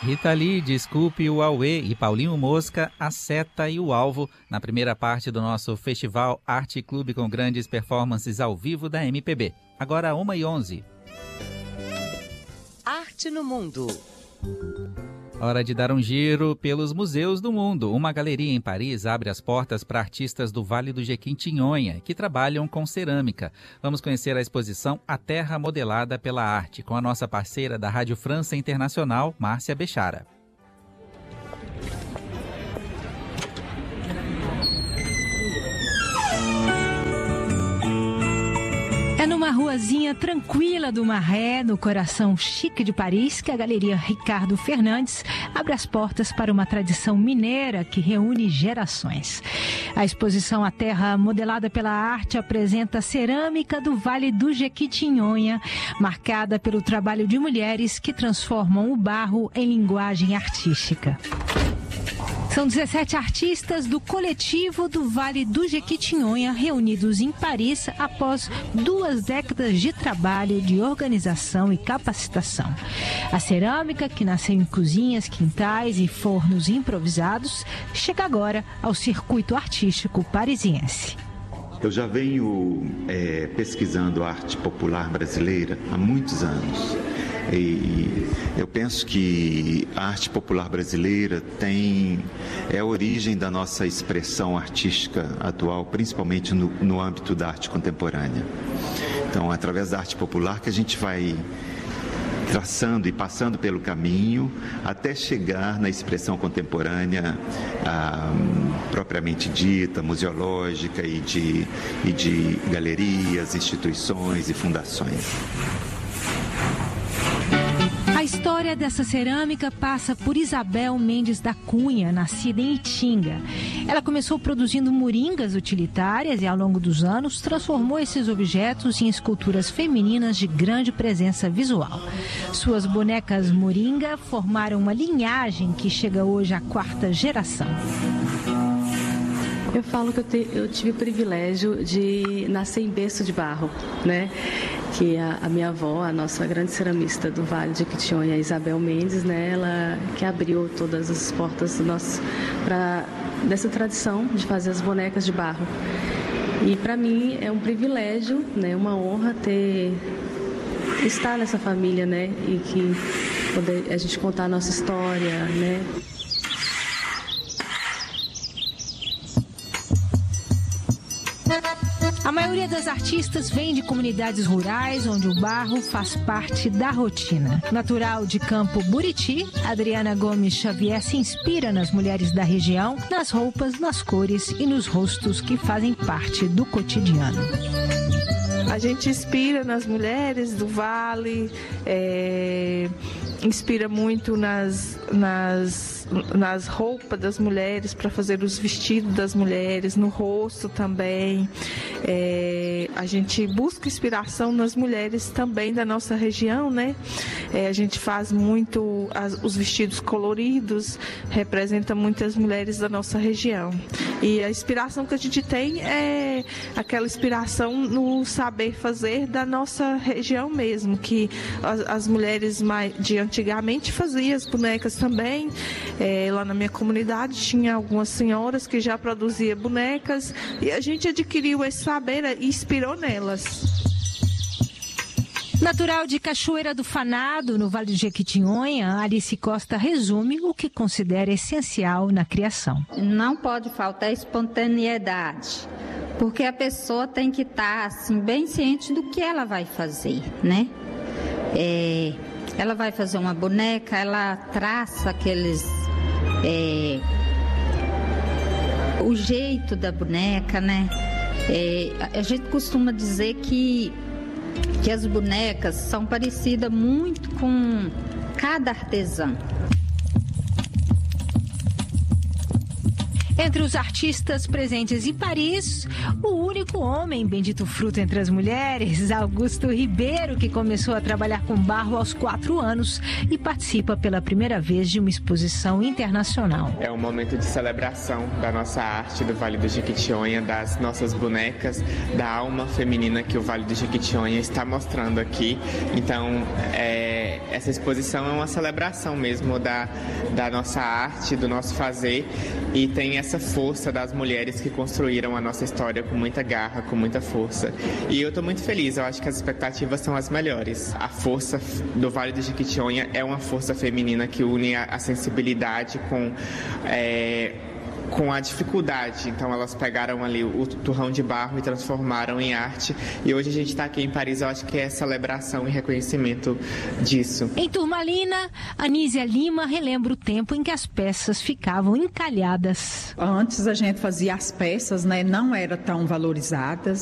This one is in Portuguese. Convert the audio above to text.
Rita Lee, Desculpe o Auê e Paulinho Mosca, A Seta e o Alvo, na primeira parte do nosso Festival Arte Clube com grandes performances ao vivo da MPB. Agora 1h11. Arte no Mundo. Hora de dar um giro pelos museus do mundo. Uma galeria em Paris abre as portas para artistas do Vale do Jequitinhonha, que trabalham com cerâmica. Vamos conhecer a exposição A Terra Modelada pela Arte, com a nossa parceira da Rádio França Internacional, Márcia Bechara. É numa ruazinha tranquila do Marais, no coração chique de Paris, que a Galeria Ricardo Fernandes abre as portas para uma tradição mineira que reúne gerações. A exposição A Terra Modelada pela Arte apresenta a cerâmica do Vale do Jequitinhonha, marcada pelo trabalho de mulheres que transformam o barro em linguagem artística. São 17 artistas do coletivo do Vale do Jequitinhonha reunidos em Paris após 2 décadas de trabalho, de organização e capacitação. A cerâmica, que nasceu em cozinhas, quintais e fornos improvisados, chega agora ao circuito artístico parisiense. Eu já venho pesquisando a arte popular brasileira há muitos anos. E eu penso que a arte popular brasileira é a origem da nossa expressão artística atual, principalmente no âmbito da arte contemporânea. Então, é através da arte popular que a gente vai traçando e passando pelo caminho até chegar na expressão contemporânea propriamente dita, museológica e de galerias, instituições e fundações. A história dessa cerâmica passa por Isabel Mendes da Cunha, nascida em Itinga. Ela começou produzindo moringas utilitárias e, ao longo dos anos, transformou esses objetos em esculturas femininas de grande presença visual. Suas bonecas moringa formaram uma linhagem que chega hoje à 4ª geração. Eu falo que eu tive o privilégio de nascer em berço de barro, né? Que a minha avó, a nossa grande ceramista do Vale de Jequitinhonha, Isabel Mendes, né? Ela que abriu todas as portas dessa tradição de fazer as bonecas de barro. E para mim é um privilégio, né? Uma honra estar nessa família, né? E que poder a gente contar a nossa história, né? A maioria das artistas vem de comunidades rurais, onde o barro faz parte da rotina. Natural de Campo Buriti, Adriana Gomes Xavier se inspira nas mulheres da região, nas roupas, nas cores e nos rostos que fazem parte do cotidiano. A gente inspira nas mulheres do Vale, inspira muito nas roupas das mulheres, para fazer os vestidos das mulheres, no rosto também. A gente busca inspiração nas mulheres também da nossa região, né? A gente faz muito os vestidos coloridos, representa muito as mulheres da nossa região. E a inspiração que a gente tem é aquela inspiração no saber fazer da nossa região mesmo, que as mulheres de antigamente faziam as bonecas também. Lá na minha comunidade tinha algumas senhoras que já produziam bonecas e a gente adquiriu esse saber e inspirou nelas. Natural de Cachoeira do Fanado, no Vale do Jequitinhonha, Alice Costa resume o que considera essencial na criação. Não pode faltar espontaneidade, porque a pessoa tem que estar assim, bem ciente do que ela vai fazer, né? Ela vai fazer uma boneca, ela traça aqueles... o jeito da boneca, né? A gente costuma dizer que as bonecas são parecidas muito com cada artesão. Entre os artistas presentes em Paris, o único homem bendito fruto entre as mulheres, Augusto Ribeiro, que começou a trabalhar com barro aos 4 anos e participa pela primeira vez de uma exposição internacional. É um momento de celebração da nossa arte do Vale do Jequitinhonha, das nossas bonecas, da alma feminina que o Vale do Jequitinhonha está mostrando aqui. Então, é essa exposição é uma celebração mesmo da nossa arte, do nosso fazer, e tem essa força das mulheres que construíram a nossa história com muita garra, com muita força. E eu estou muito feliz, eu acho que as expectativas são as melhores. A força do Vale do Jequitinhonha é uma força feminina que une a sensibilidade com a dificuldade. Então elas pegaram ali o torrão de barro e transformaram em arte. E hoje a gente está aqui em Paris, eu acho que é celebração e reconhecimento disso. Em Turmalina, Anísia Lima relembra o tempo em que as peças ficavam encalhadas. Antes a gente fazia as peças, né, não eram tão valorizadas.